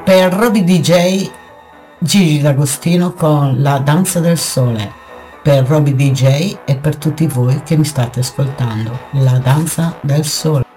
Per Roby DJ, Gigi D'Agostino con La danza del sole. Per Roby DJ e per tutti voi che mi state ascoltando, La danza del sole.